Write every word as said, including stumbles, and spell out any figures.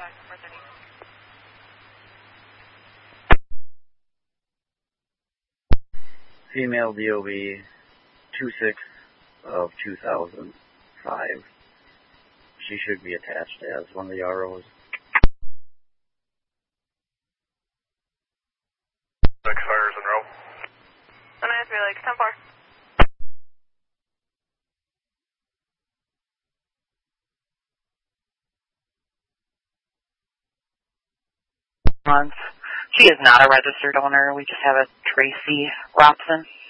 Female D O B two six of two thousand five. She should be attached as one of the R Os. Six fires in row. And I feel like ten four. Months. She is not a registered owner. We just have a Tracy Robson.